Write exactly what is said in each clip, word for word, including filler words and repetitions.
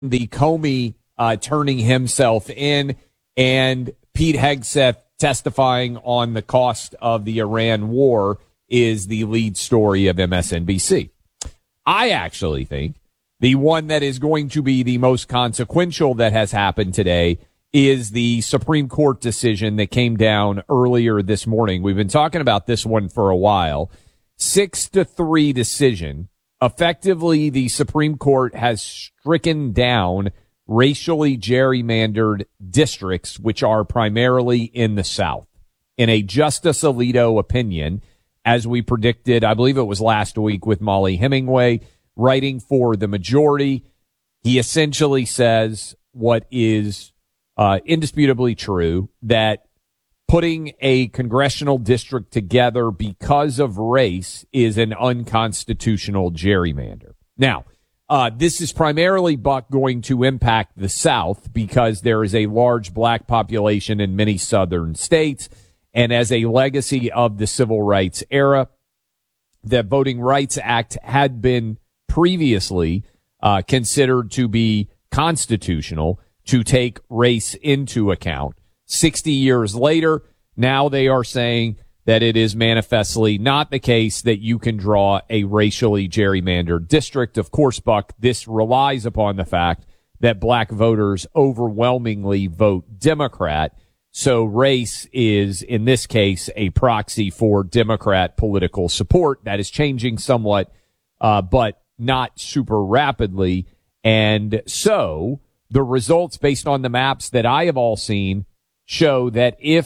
the Comey uh, turning himself in, and Pete Hegseth testifying on the cost of the Iran war is the lead story of M S N B C. I actually think the one that is going to be the most consequential that has happened today is the Supreme Court decision that came down earlier this morning. We've been talking about this one for a while. Six to three decision. Effectively, the Supreme Court has stricken down racially gerrymandered districts, which are primarily in the South. In a Justice Alito opinion, as we predicted, I believe it was last week with Molly Hemingway, writing for the majority, he essentially says what is uh, indisputably true, that putting a congressional district together because of race is an unconstitutional gerrymander. Now, uh, this is primarily, Buck, going to impact the South because there is a large black population in many southern states. And as a legacy of the Civil Rights era, the Voting Rights Act had been previously uh, considered to be constitutional to take race into account. sixty years later, now they are saying that it is manifestly not the case that you can draw a racially gerrymandered district. Of course, Buck, this relies upon the fact that black voters overwhelmingly vote Democrat. So race is, in this case, a proxy for Democrat political support. That is changing somewhat, uh, but not super rapidly. And so the results based on the maps that I have all seen show that if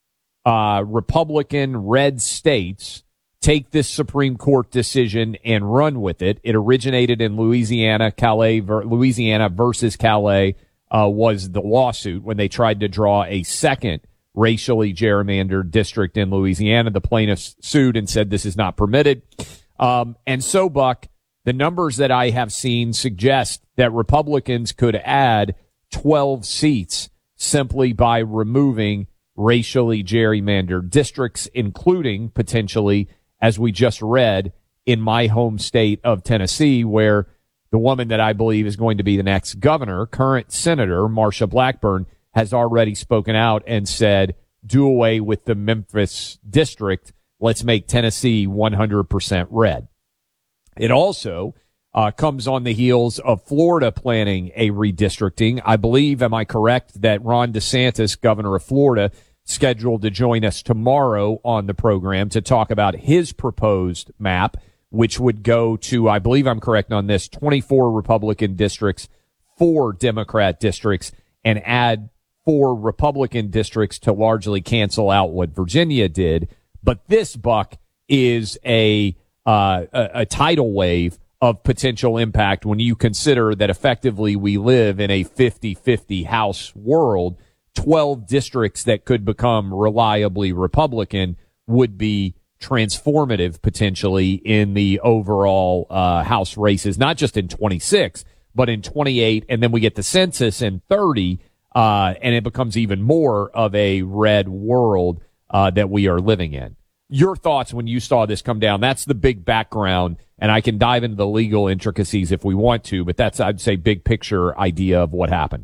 uh, Republican red states take this Supreme Court decision and run with it, it originated in Louisiana, Calais, ver- Louisiana versus Calais uh, was the lawsuit when they tried to draw a second racially gerrymandered district in Louisiana. The plaintiffs sued and said this is not permitted. Um, and so, Buck, the numbers that I have seen suggest that Republicans could add twelve seats simply by removing racially gerrymandered districts, including potentially, as we just read, in my home state of Tennessee, where the woman that I believe is going to be the next governor, current Senator Marsha Blackburn, has already spoken out and said, do away with the Memphis district. Let's make Tennessee one hundred percent red. It also uh, comes on the heels of Florida planning a redistricting. I believe, am I correct, that Ron DeSantis, governor of Florida, scheduled to join us tomorrow on the program to talk about his proposed map, which would go to, I believe I'm correct on this, twenty-four Republican districts, four Democrat districts, and add four Republican districts to largely cancel out what Virginia did. But this, Buck, is a Uh, a, a tidal wave of potential impact when you consider that effectively we live in a fifty-fifty House world. twelve districts that could become reliably Republican would be transformative potentially in the overall uh, House races, not just in twenty-six, but in twenty-eight. And then we get the census in thirty, uh, and it becomes even more of a red world uh, that we are living in. Your thoughts when you saw this come down? That's the big background, and I can dive into the legal intricacies if we want to, but that's, I'd say, big picture idea of what happened.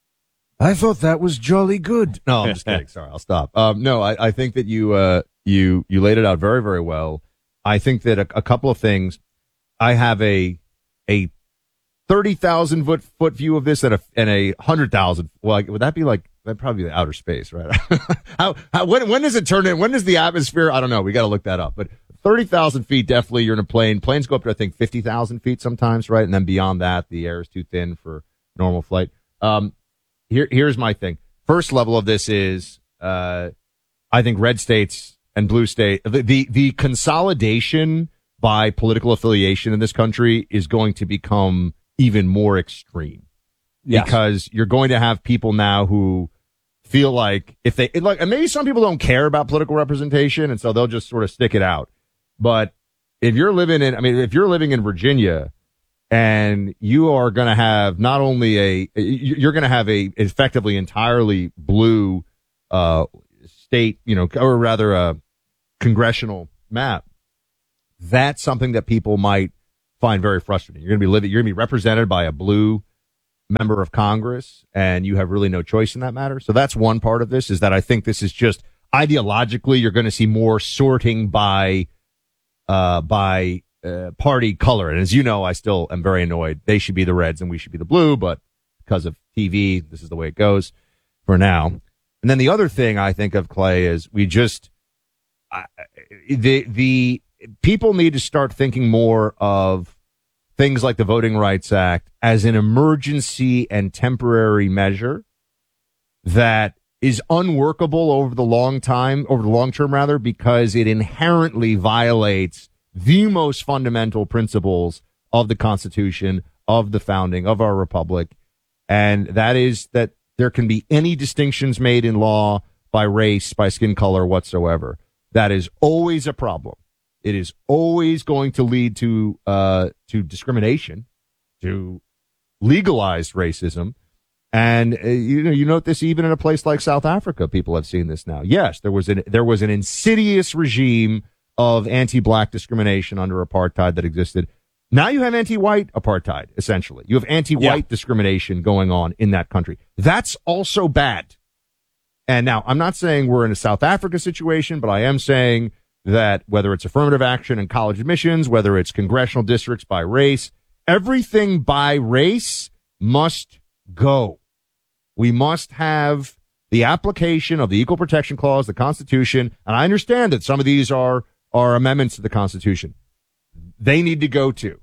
I thought that was jolly good. No, I'm just kidding. Sorry, I'll stop. Um, no, I, I think that you, uh, you, you laid it out very, very well. I think that a, a couple of things. I have a, a thirty thousand foot, foot view of this and a, and a one hundred thousand. Well, would that be like, that'd probably be the outer space, right? how, how, when, when does it turn in? When does the atmosphere? I don't know. We got to look that up. But thirty thousand feet, definitely you're in a plane. Planes go up to, I think, fifty thousand feet sometimes, right? And then beyond that, the air is too thin for normal flight. Um, here, here's my thing. First level of this is, uh, I think red states and blue state, the, the, the consolidation by political affiliation in this country is going to become even more extreme. Yes. Because you're going to have people now who feel like if they, like, and maybe some people don't care about political representation, and so they'll just sort of stick it out. But if you're living in, I mean, if you're living in Virginia and you are going to have not only a, you're going to have a effectively entirely blue, uh, state, you know, or rather a congressional map, that's something that people might find very frustrating. You're going to be living, you're going to be represented by a blue member of Congress, and you have really no choice in that matter. So that's one part of this, is that I think this is just ideologically, you're going to see more sorting by, uh, by, uh, party color. And as you know, I still am very annoyed. They should be the Reds and we should be the blue, but because of T V, this is the way it goes for now. And then the other thing I think of, Clay, is we just, uh, the, the people need to start thinking more of things like the Voting Rights Act as an emergency and temporary measure that is unworkable over the long time, over the long term rather, because it inherently violates the most fundamental principles of the Constitution, of the founding, of our republic. And that is that there can be any distinctions made in law by race, by skin color whatsoever. That is always a problem. It is always going to lead to, uh, to discrimination, to legalized racism. And, uh, you know, you note this even in a place like South Africa, people have seen this now. Yes, there was an, there was an insidious regime of anti-black discrimination under apartheid that existed. Now you have anti-white apartheid, essentially. You have anti-white yeah. discrimination going on in that country. That's also bad. And now I'm not saying we're in a South Africa situation, but I am saying that whether it's affirmative action and college admissions, whether it's congressional districts by race, everything by race must go. We must have the application of the Equal Protection Clause, the Constitution, and I understand that some of these are, are amendments to the Constitution. They need to go to.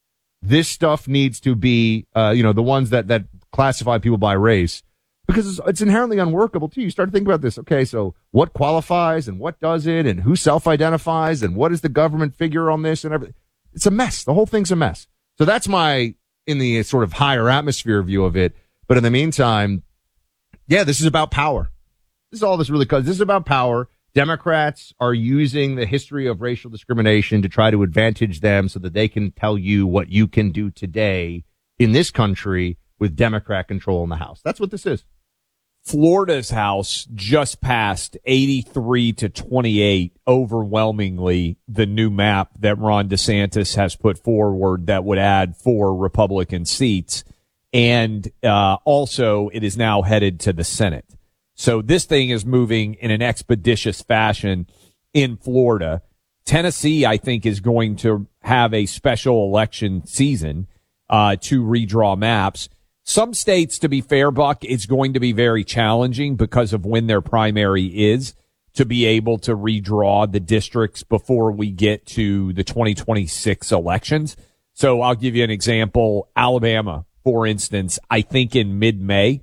This stuff needs to be, uh, you know, the ones that, that classify people by race, because it's, it's inherently unworkable too. You start to think about this. Okay, so what qualifies and what doesn't, and who self-identifies, and what is the government figure on this and everything? It's a mess. The whole thing's a mess. So that's my, in the sort of higher atmosphere view of it. But in the meantime, yeah, this is about power. This is all this really, cause this is about power. Democrats are using the history of racial discrimination to try to advantage them so that they can tell you what you can do today in this country with Democrat control in the House. That's what this is. Florida's House just passed eighty-three to twenty-eight, overwhelmingly the new map that Ron DeSantis has put forward that would add four Republican seats. And uh, also it is now headed to the Senate. So this thing is moving in an expeditious fashion in Florida. Tennessee, I think, is going to have a special election season uh, to redraw maps. Some states, to be fair, Buck, it's going to be very challenging because of when their primary is to be able to redraw the districts before we get to the twenty twenty-six elections. So I'll give you an example. Alabama, for instance, I think in mid-May,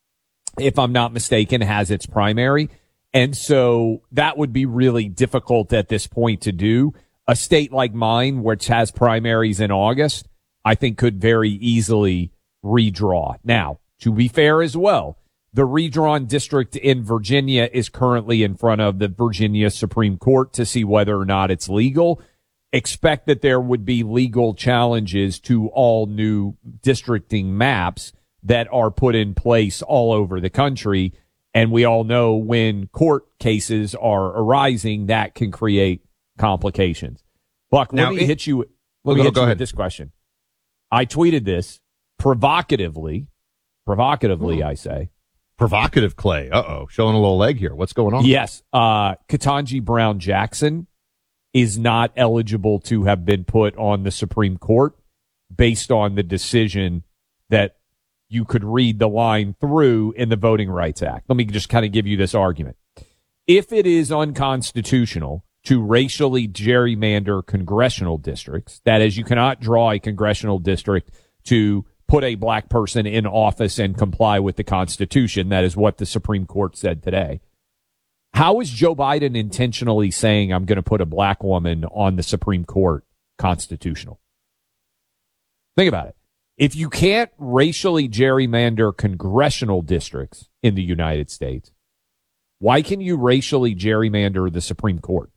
if I'm not mistaken, has its primary. And so that would be really difficult at this point to do. A state like mine, which has primaries in August, I think could very easily redraw. Now, to be fair as well, the redrawn district in Virginia is currently in front of the Virginia Supreme Court to see whether or not it's legal. Expect that there would be legal challenges to all new districting maps that are put in place all over the country. And we all know when court cases are arising, that can create complications. Buck, now, let me it, hit you, let well, me go, hit go you ahead. with this question. I tweeted this provocatively, provocatively, Ooh. I say. Provocative, Clay. Uh-oh. Showing a little leg here. What's going on? Yes. Uh, Ketanji Brown Jackson is not eligible to have been put on the Supreme Court based on the decision that you could read the line through in the Voting Rights Act. Let me just kind of give you this argument. If it is unconstitutional to racially gerrymander congressional districts, that is, you cannot draw a congressional district to put a black person in office and comply with the Constitution. That is what the Supreme Court said today. How is Joe Biden intentionally saying I'm going to put a black woman on the Supreme Court constitutional? Think about it. If you can't racially gerrymander congressional districts in the United States, why can you racially gerrymander the Supreme Court?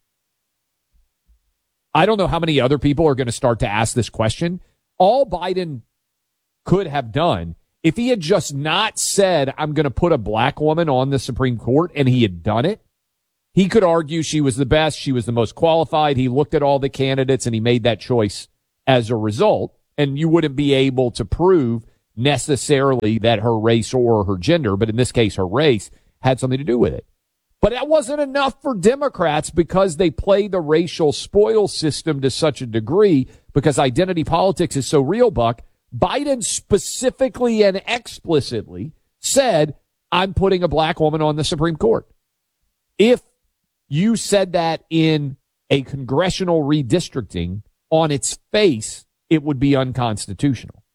I don't know how many other people are going to start to ask this question. All Biden could have done, if he had just not said, I'm going to put a black woman on the Supreme Court, and he had done it, he could argue she was the best, she was the most qualified. He looked at all the candidates, and he made that choice as a result. And you wouldn't be able to prove necessarily that her race or her gender, but in this case, her race had something to do with it. But that wasn't enough for Democrats because they play the racial spoil system to such a degree, because identity politics is so real, Buck. Biden specifically and explicitly said, I'm putting a black woman on the Supreme Court. If you said that in a congressional redistricting, on its face, it would be unconstitutional.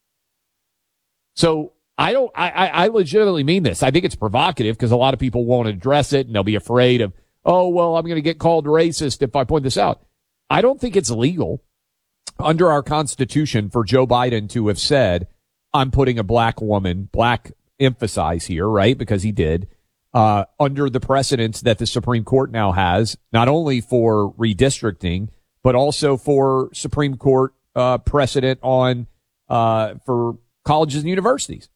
So I don't, I, I legitimately mean this. I think it's provocative because a lot of people won't address it and they'll be afraid of, oh, well, I'm going to get called racist if I point this out. I don't think it's legal under our Constitution for Joe Biden to have said, I'm putting a black woman, black emphasize here, right? Because he did, uh, under the precedents that the Supreme Court now has, not only for redistricting, but also for Supreme Court, uh, precedent on, uh, for colleges and universities.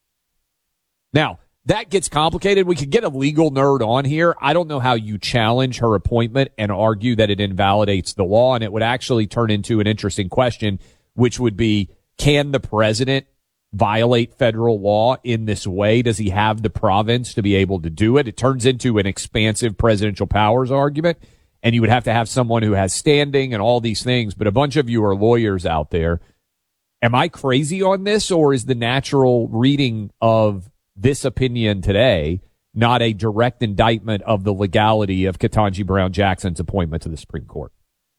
Now, that gets complicated. We could get a legal nerd on here. I don't know how you challenge her appointment and argue that it invalidates the law, and it would actually turn into an interesting question, which would be, can the president violate federal law in this way? Does he have the province to be able to do it? It turns into an expansive presidential powers argument, and you would have to have someone who has standing and all these things, but a bunch of you are lawyers out there. Am I crazy on this, or is the natural reading of this opinion today not a direct indictment of the legality of Ketanji Brown Jackson's appointment to the Supreme Court?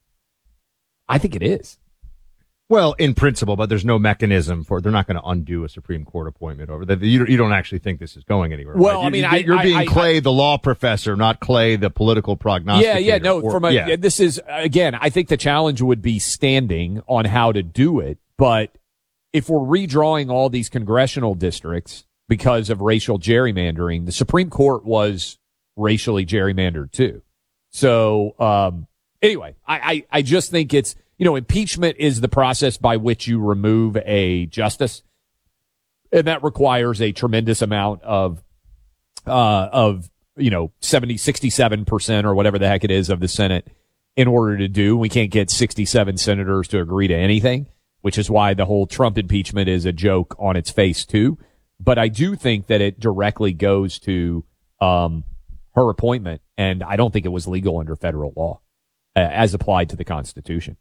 I think it is. Well, in principle, but there's no mechanism for, they're not going to undo a Supreme Court appointment over that. You, you don't actually think this is going anywhere. Well, right? I mean, you're, I, you're being I, Clay, I, the law professor, not Clay, the political prognosticator. Yeah, yeah, no, or, from a, yeah. this is, again, I think the challenge would be standing on how to do it. But if we're redrawing all these congressional districts because of racial gerrymandering, the Supreme Court was racially gerrymandered too. So, um, anyway, I, I, I just think it's, you know, impeachment is the process by which you remove a justice, and that requires a tremendous amount of, uh, of, you know, seventy, sixty-seven percent or whatever the heck it is of the Senate in order to do. We can't get sixty-seven senators to agree to anything, which is why the whole Trump impeachment is a joke on its face too. But I do think that it directly goes to, um, her appointment, and I don't think it was legal under federal law uh, as applied to the Constitution.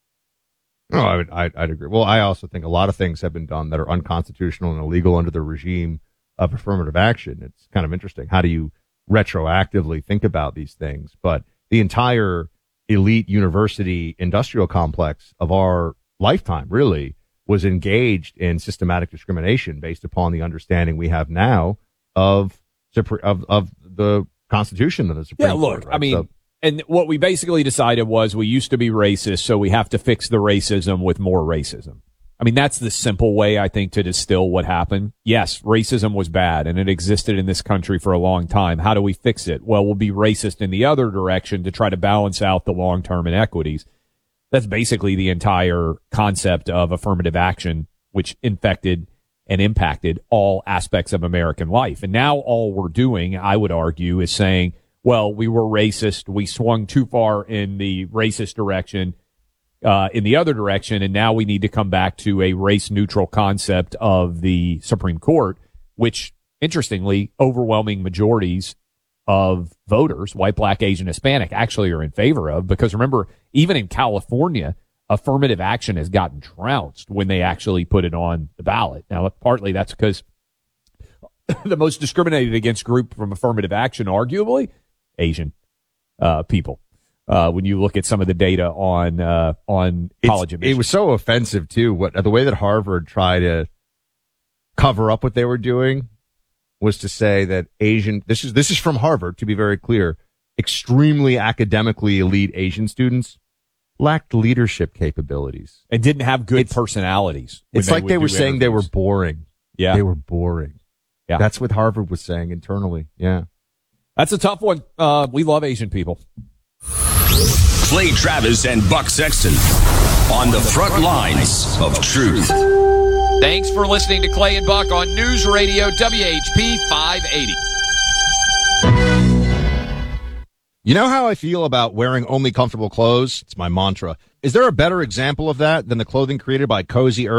No, I would, I'd, I'd agree. Well, I also think a lot of things have been done that are unconstitutional and illegal under the regime of affirmative action. It's kind of interesting. How do you retroactively think about these things? But the entire elite university industrial complex of our lifetime really was engaged in systematic discrimination based upon the understanding we have now of of of the Constitution and the Supreme yeah, look, Court. Right? I mean, so, and what we basically decided was we used to be racist, so we have to fix the racism with more racism. I mean, that's the simple way, I think, to distill what happened. Yes, racism was bad, and it existed in this country for a long time. How do we fix it? Well, we'll be racist in the other direction to try to balance out the long-term inequities. That's basically the entire concept of affirmative action, which infected and impacted all aspects of American life. And now all we're doing, I would argue, is saying, well, we were racist. We swung too far in the racist direction, uh, in the other direction. And now we need to come back to a race neutral concept of the Supreme Court, which interestingly, overwhelming majorities of voters, white, black, Asian, Hispanic, actually are in favor of, because remember, even in California, affirmative action has gotten trounced when they actually put it on the ballot. Now, partly that's because the most discriminated against group from affirmative action, arguably, Asian uh, people. Uh, when you look at some of the data on uh, on college admissions, it was so offensive too. What the way that Harvard tried to cover up what they were doing was to say that Asian. This is this is from Harvard, to be very clear. Extremely academically elite Asian students lacked leadership capabilities and didn't have good it's, personalities. It's like they were saying they were boring. Yeah, they were boring. Yeah, that's what Harvard was saying internally. Yeah. That's a tough one. Uh, we love Asian people. Clay Travis and Buck Sexton on the front lines of truth. Thanks for listening to Clay and Buck on News Radio W H P five eighty. You know how I feel about wearing only comfortable clothes? It's my mantra. Is there a better example of that than the clothing created by Cozy Earth?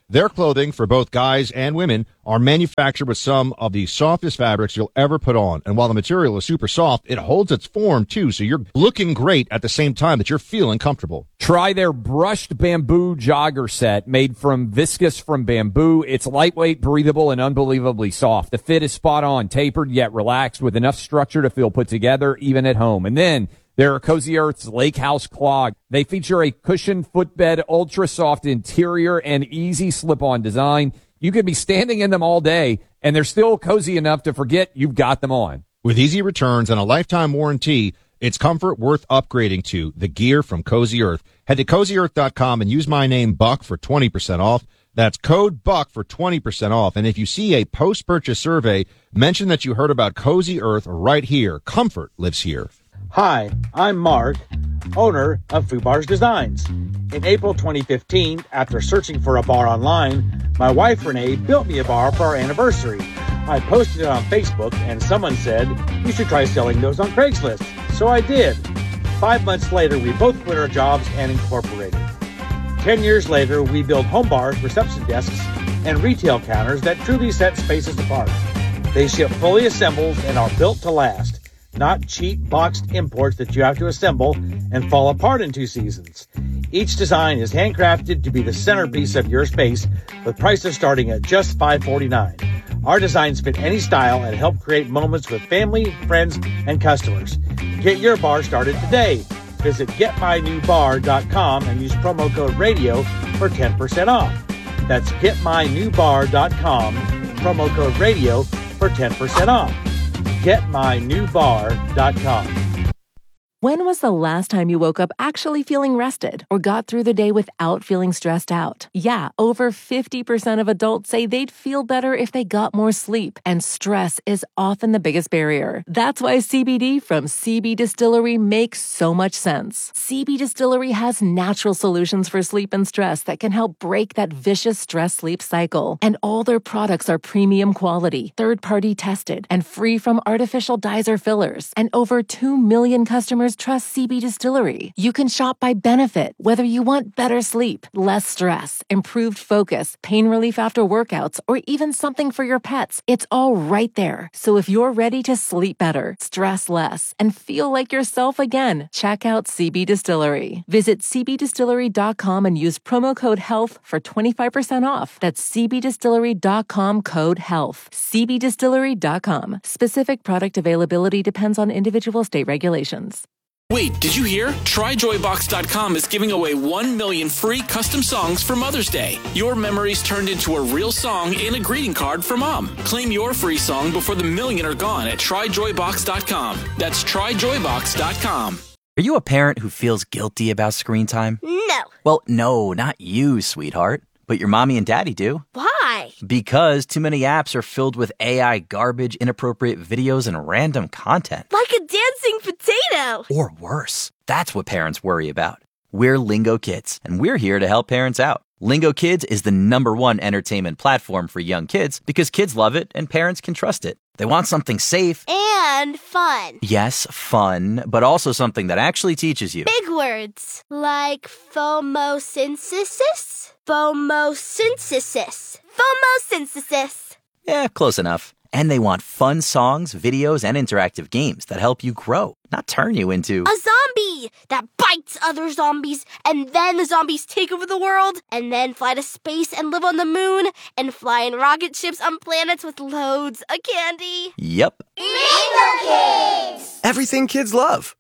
Their clothing for both guys and women are manufactured with some of the softest fabrics you'll ever put on. And while the material is super soft, it holds its form too, so you're looking great at the same time that you're feeling comfortable. Try their brushed bamboo jogger set made from viscose from bamboo. It's lightweight, breathable, and unbelievably soft. The fit is spot on, tapered yet relaxed with enough structure to feel put together even at home. And then there are Cozy Earth's Lake House Clog. They feature a cushioned footbed, ultra-soft interior, and easy slip-on design. You could be standing in them all day, and they're still cozy enough to forget you've got them on. With easy returns and a lifetime warranty, it's comfort worth upgrading to. The gear from Cozy Earth. Head to cozy earth dot com and use my name, Buck, for twenty percent off. That's code BUCK for twenty percent off. And if you see a post-purchase survey, mention that you heard about Cozy Earth right here. Comfort lives here. Hi, I'm Mark, owner of Fubar's Designs. In April twenty fifteen, after searching for a bar online, my wife Renee built me a bar for our anniversary. I posted it on Facebook and someone said, you should try selling those on Craigslist. So I did. Five months later, we both quit our jobs and incorporated. Ten years later, we build home bars, reception desks, and retail counters that truly set spaces apart. They ship fully assembled and are built to last. Not cheap boxed imports that you have to assemble and fall apart in two seasons. Each design is handcrafted to be the centerpiece of your space, with prices starting at just five dollars and forty-nine cents. Our designs fit any style and help create moments with family, friends, and customers. Get your bar started today. Visit get my new bar dot com and use promo code radio for ten percent off. That's get my new bar dot com, promo code radio for ten percent off. get my new bar dot com. When was the last time you woke up actually feeling rested or got through the day without feeling stressed out? Yeah, over fifty percent of adults say they'd feel better if they got more sleep, and stress is often the biggest barrier. That's why C B D from C B Distillery makes so much sense. C B Distillery has natural solutions for sleep and stress that can help break that vicious stress-sleep cycle. And all their products are premium quality, third-party tested, and free from artificial dyes or fillers. And over two million customers trust C B Distillery. You can shop by benefit, whether you want better sleep, less stress, improved focus, pain relief after workouts, or even something for your pets. It's all right there. So if you're ready to sleep better, stress less, and feel like yourself again, check out C B Distillery. Visit c b distillery dot com and use promo code HEALTH for twenty-five percent off. That's c b distillery dot com, code HEALTH. c b distillery dot com. Specific product availability depends on individual state regulations. Wait, did you hear? try joy box dot com is giving away one million free custom songs for Mother's Day. Your memories turned into a real song and a greeting card for Mom. Claim your free song before the million are gone at try joy box dot com. That's try joy box dot com. Are you a parent who feels guilty about screen time? No. Well, no, not you, sweetheart. But your mommy and daddy do. Why? Because too many apps are filled with A I garbage, inappropriate videos, and random content. Like a dancing potato. Or worse. That's what parents worry about. We're Lingo Kids, and we're here to help parents out. Lingo Kids is the number one entertainment platform for young kids because kids love it and parents can trust it. They want something safe. And fun. Yes, fun, but also something that actually teaches you. Big words. Like phomosynthesis? Phomosynthesis. Phomosynthesis. Yeah, close enough. And they want fun songs, videos, and interactive games that help you grow, not turn you into a zombie that bites other zombies, and then the zombies take over the world, and then fly to space and live on the moon, and fly in rocket ships on planets with loads of candy. Yep. Lingo Kids! Everything kids love.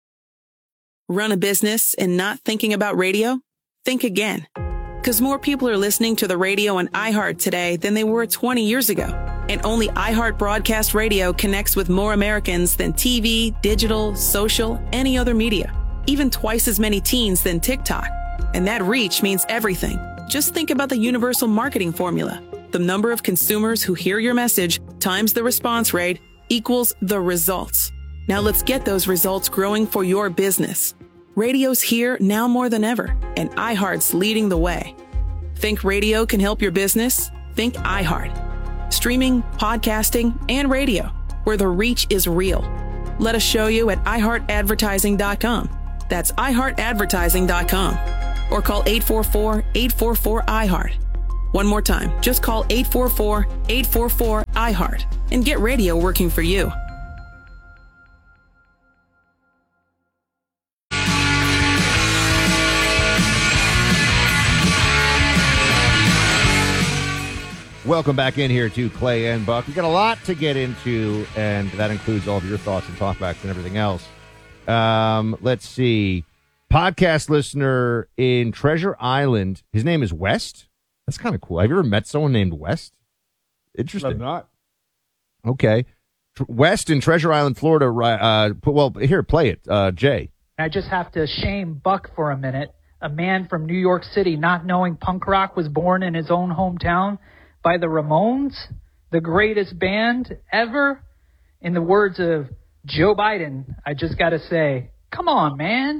Run a business and not thinking about radio? Think again. Because more people are listening to the radio on iHeart today than they were twenty years ago. And only iHeart Broadcast Radio connects with more Americans than T V, digital, social, any other media. Even twice as many teens than TikTok. And that reach means everything. Just think about the universal marketing formula. The number of consumers who hear your message times the response rate equals the results. Now let's get those results growing for your business. Radio's here now more than ever, and iHeart's leading the way. Think radio can help your business? Think iHeart. Streaming, podcasting, and radio, where the reach is real. Let us show you at i heart advertising dot com. That's i heart advertising dot com. Or call eight four four, eight four four, I heart. One more time, just call eight four four, eight four four, I heart and get radio working for you. Welcome back in here to Clay and Buck. We've got a lot to get into, and that includes all of your thoughts and talkbacks and everything else. Um, let's see. Podcast listener in Treasure Island. His name is West. That's kind of cool. Have you ever met someone named West? Interesting. I'm not. Okay. West in Treasure Island, Florida. Uh, well, here, play it. Uh, Jay. I just have to shame Buck for a minute. A man from New York City not knowing punk rock was born in his own hometown by the Ramones, the greatest band ever. In the words of Joe Biden, I just got to say, come on, man.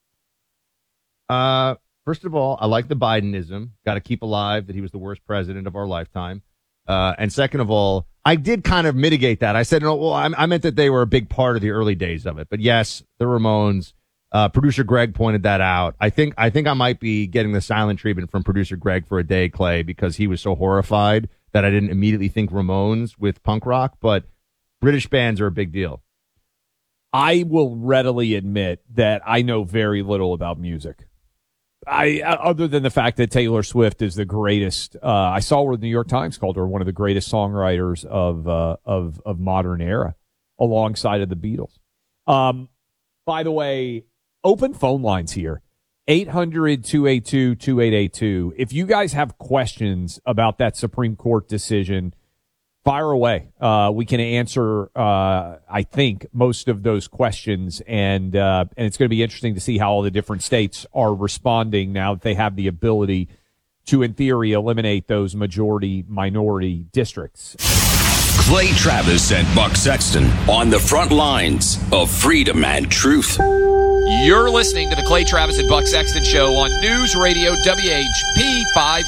Uh, first of all, I like the Bidenism. Got to keep alive that he was the worst president of our lifetime. Uh, and second of all, I did kind of mitigate that. I said, no, well, I, I meant that they were a big part of the early days of it. But yes, the Ramones. Uh, producer Greg pointed that out. I think I think I might be getting the silent treatment from producer Greg for a day, Clay, because he was so horrified that I didn't immediately think Ramones with punk rock. But British bands are a big deal. I will readily admit that I know very little about music. I other than the fact that Taylor Swift is the greatest. Uh, I saw where the New York Times called her one of the greatest songwriters of uh, of of modern era, alongside of the Beatles. Um, by the way. Open phone lines here, eight hundred, two eight two, two eight eight two. If you guys have questions about that Supreme Court decision, fire away. Uh, we can answer, uh, I think, most of those questions, and uh, and it's going to be interesting to see how all the different states are responding now that they have the ability to, in theory, eliminate those majority-minority districts. Clay Travis and Buck Sexton on the front lines of freedom and truth. You're listening to the Clay Travis and Buck Sexton Show on News Radio W H P five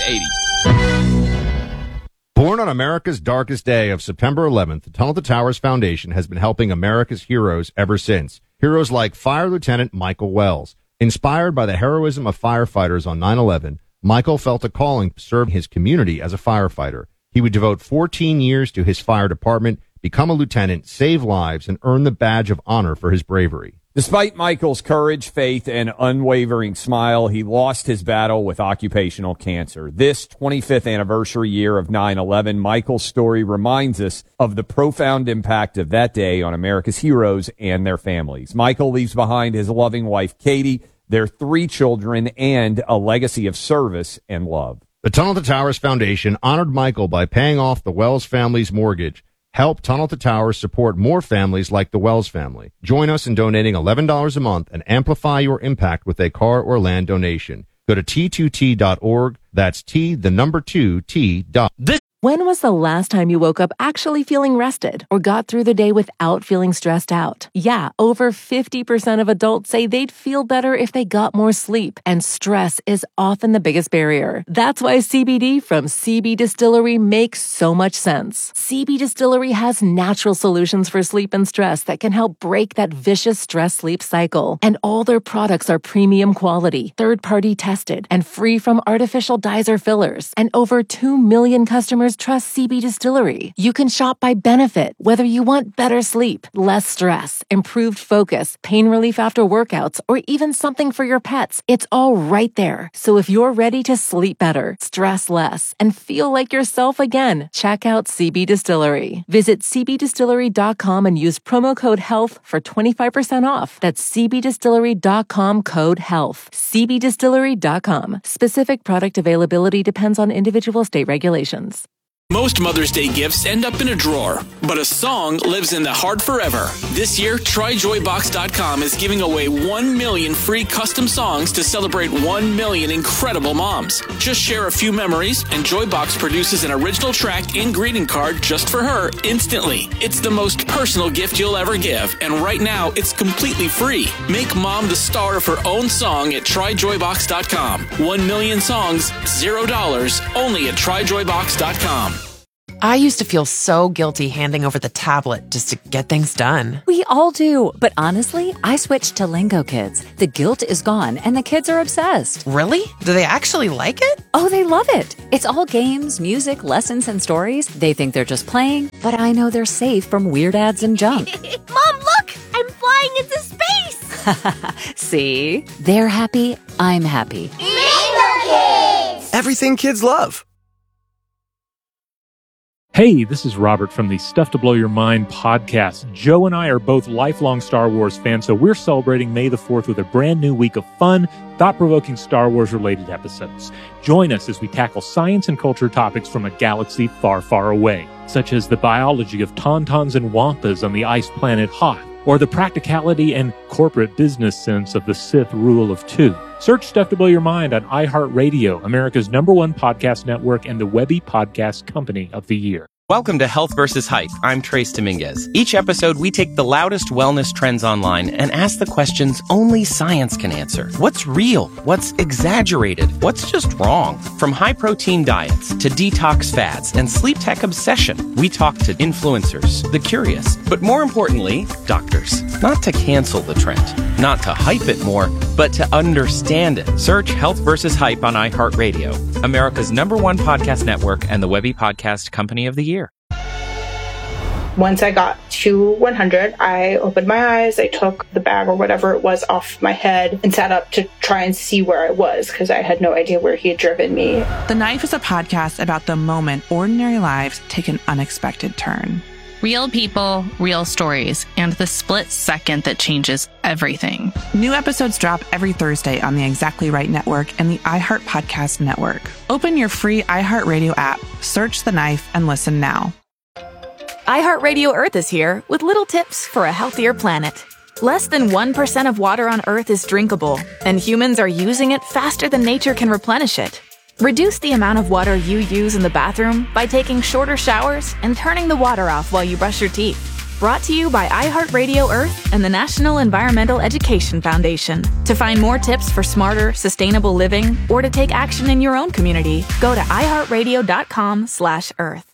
eighty. Born on America's darkest day of September eleventh, the Tunnel to Towers Foundation has been helping America's heroes ever since. Heroes like Fire Lieutenant Michael Wells. Inspired by the heroism of firefighters on nine eleven, Michael felt a calling to serve his community as a firefighter. He would devote fourteen years to his fire department, become a lieutenant, save lives, and earn the badge of honor for his bravery. Despite Michael's courage, faith, and unwavering smile, he lost his battle with occupational cancer. This twenty-fifth anniversary year of nine eleven, Michael's story reminds us of the profound impact of that day on America's heroes and their families. Michael leaves behind his loving wife, Katie, their three children, and a legacy of service and love. The Tunnel to Towers Foundation honored Michael by paying off the Wells family's mortgage. Help Tunnel to Towers support more families like the Wells family. Join us in donating eleven dollars a month and amplify your impact with a car or land donation. Go to T two T dot org. That's T, the number two, T dot. When was the last time you woke up actually feeling rested or got through the day without feeling stressed out? Yeah, over fifty percent of adults say they'd feel better if they got more sleep, and stress is often the biggest barrier. That's why C B D from C B Distillery makes so much sense. C B Distillery has natural solutions for sleep and stress that can help break that vicious stress-sleep cycle. And all their products are premium quality, third-party tested, and free from artificial dyes or fillers. And over two million customers trust C B Distillery. You can shop by benefit, whether you want better sleep, less stress, improved focus, pain relief after workouts, or even something for your pets. It's all right there. So if you're ready to sleep better, stress less, and feel like yourself again, check out C B Distillery. Visit C B distillery dot com and use promo code HEALTH for twenty-five percent off. That's C B distillery dot com code HEALTH. C B distillery dot com. Specific product availability depends on individual state regulations. Most Mother's Day gifts end up in a drawer, but a song lives in the heart forever. This year, Try Joy Box dot com is giving away one million free custom songs to celebrate one million incredible moms. Just share a few memories, and Joybox produces an original track and greeting card just for her instantly. It's the most personal gift you'll ever give, and right now, it's completely free. Make mom the star of her own song at Try Joy Box dot com. One million songs, zero dollars, only at Try Joy Box dot com. I used to feel so guilty handing over the tablet just to get things done. We all do. But honestly, I switched to Lingo Kids. The guilt is gone and the kids are obsessed. Really? Do they actually like it? Oh, they love it. It's all games, music, lessons, and stories. They think they're just playing, but I know they're safe from weird ads and junk. Mom, look! I'm flying into space! See? They're happy. I'm happy. Lingo Kids! Everything kids love. Hey, this is Robert from the Stuff to Blow Your Mind podcast. Joe and I are both lifelong Star Wars fans, so we're celebrating May the fourth with a brand new week of fun, thought-provoking Star Wars-related episodes. Join us as we tackle science and culture topics from a galaxy far, far away, such as the biology of tauntauns and wampas on the ice planet Hoth, or the practicality and corporate business sense of the Sith rule of two. Search Stuff to Blow Your Mind on iHeartRadio, America's number one podcast network and the Webby Podcast Company of the Year. Welcome to Health versus Hype. I'm Trace Dominguez. Each episode, we take the loudest wellness trends online and ask the questions only science can answer. What's real? What's exaggerated? What's just wrong? From high-protein diets to detox fads and sleep tech obsession, we talk to influencers, the curious, but more importantly, doctors. Not to cancel the trend, not to hype it more, but to understand it. Search Health versus Hype on iHeartRadio, America's number one podcast network and the Webby Podcast Company of the Year. Once I got to one hundred, I opened my eyes, I took the bag or whatever it was off my head and sat up to try and see where I was because I had no idea where he had driven me. The Knife is a podcast about the moment ordinary lives take an unexpected turn. Real people, real stories, and the split second that changes everything. New episodes drop every Thursday on the Exactly Right Network and the iHeart Podcast Network. Open your free iHeartRadio app, search The Knife, and listen now. iHeartRadio Earth is here with little tips for a healthier planet. Less than one percent of water on Earth is drinkable, and humans are using it faster than nature can replenish it. Reduce the amount of water you use in the bathroom by taking shorter showers and turning the water off while you brush your teeth. Brought to you by iHeartRadio Earth and the National Environmental Education Foundation. To find more tips for smarter, sustainable living or to take action in your own community, go to iHeartRadio.com slash Earth.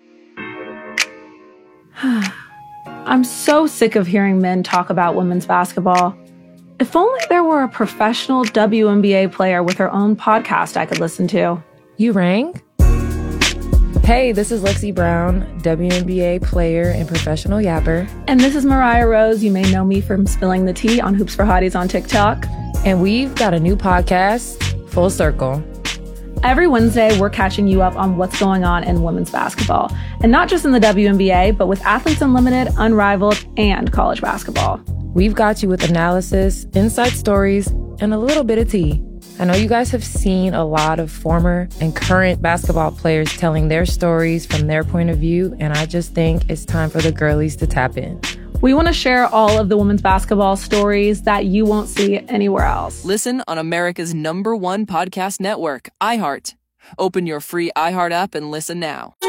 I'm so sick of hearing men talk about women's basketball. If only there were a professional W N B A player with her own podcast I could listen to. You rang? Hey, this is Lexi Brown, W N B A player and professional yapper. And this is Mariah Rose. You may know me from spilling the tea on Hoops for Hotties on TikTok. And we've got a new podcast, Full Circle. Every Wednesday, we're catching you up on what's going on in women's basketball. And not just in the W N B A, but with Athletes Unlimited, Unrivaled, and college basketball. We've got you with analysis, inside stories, and a little bit of tea. I know you guys have seen a lot of former and current basketball players telling their stories from their point of view, and I just think it's time for the girlies to tap in. We want to share all of the women's basketball stories that you won't see anywhere else. Listen on America's number one podcast network, iHeart. Open your free iHeart app and listen now.